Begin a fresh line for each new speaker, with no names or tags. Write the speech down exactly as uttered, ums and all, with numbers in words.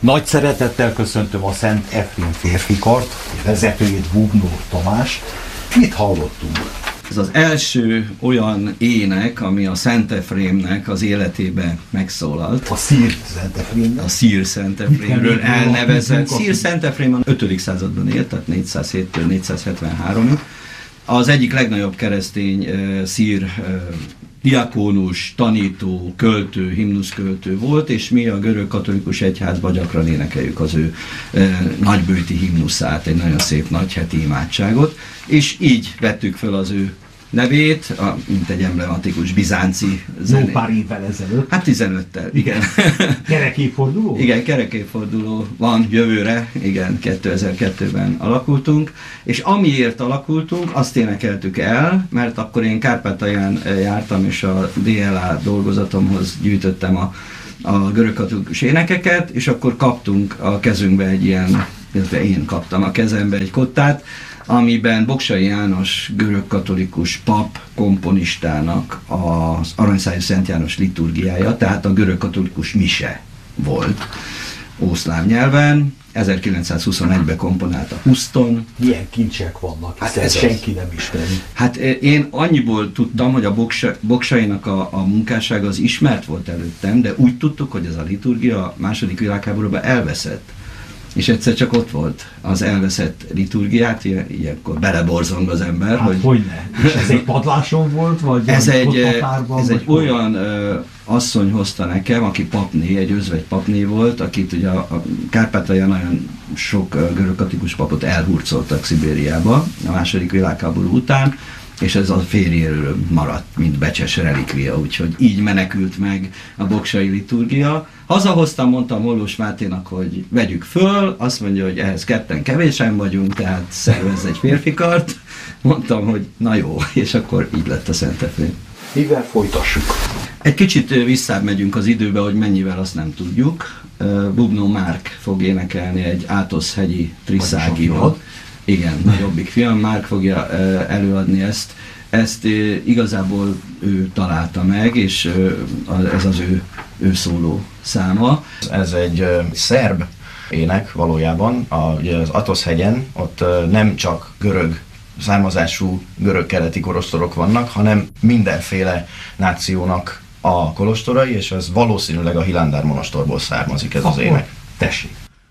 Nagy szeretettel köszöntöm a Szent Efrém férfikart, vezetőjét, Bubnó Tamás. Mit hallottunk?
Ez az első olyan ének, ami a Szent Efrémnek az életébe megszólalt.
A Szír Szent Efrémnek?
A Szír Szent Efrémről elnevezett. Szír Szent Efrém a ötödik században élt, tehát négyszázhéttől négyszázhetvenháromig. Az egyik legnagyobb keresztény uh, szír uh, diakónus, tanító, költő, himnuszköltő volt, és mi a görög katolikus egyházban gyakran énekeljük az ő e, nagybőti himnuszát, egy nagyon szép nagyheti imádságot, és így vettük föl az ő nevét, a, mint egy emblematikus bizánci zené.
Jó pár évvel ezelőtt.
Hát tizenöttel, igen.
Kerekévforduló?
Igen, kerekévforduló van jövőre, igen, kétezer-kettőben alakultunk, és amiért alakultunk, azt énekeltük el, mert akkor én Kárpátalján jártam, és a dé el á dolgozatomhoz gyűjtöttem a, a görög katolikus énekeket, és akkor kaptunk a kezünkbe egy ilyen, illetve én kaptam a kezembe egy kottát, amiben Bogsay János görögkatolikus pap komponistának az Aranyszájú Szent János liturgiája, tehát a görögkatolikus mise volt ószláv nyelven. ezerkilencszázhuszonegyben komponálta Houston.
Milyen kincsek vannak,
hát
ez senki nem ismeri.
Hát én annyiból tudtam, hogy a Bogsaynak a, a munkássága az ismert volt előttem, de úgy tudtuk, hogy ez a liturgia a második világháborúban elveszett. És egyszer csak ott volt az elveszett liturgiát, ilyenkor beleborzong az ember.
Hát
hogy
hogyne? És ez egy padláson volt? Vagy
ez egy,
határban,
ez
vagy
egy olyan ö, asszony hozta nekem, aki papné, egy özvegy papné volt, akit ugye a, a Kárpátalján nagyon sok görögkatolikus papot elhurcoltak Szibériába a második világháború után, és ez a férjéről maradt, mint becses relikvia, úgyhogy így menekült meg a bogsai liturgia. Hazahoztam, mondtam Hollós Máténak, hogy vegyük föl, azt mondja, hogy ehhez ketten kevésen vagyunk, tehát szervezz egy férfikart. Mondtam, hogy na jó, és akkor így lett a Szent Efrém.
Mivel folytassuk?
Egy kicsit visszább megyünk az időbe, hogy mennyivel azt nem tudjuk. Bubnó Márk fog énekelni egy Átosz-hegyi triszágiót. Igen, jobbik film, Márk fogja előadni ezt. Ezt igazából ő találta meg, és ez az ő, ő szóló száma.
Ez egy szerb ének valójában, a, ugye az Atosz-hegyen, ott nem csak görög származású görög-keleti kolostorok vannak, hanem mindenféle nációnak a kolostorai, és ez valószínűleg a Hilandár monostorból származik ez
Akkor
az ének.
Tessék!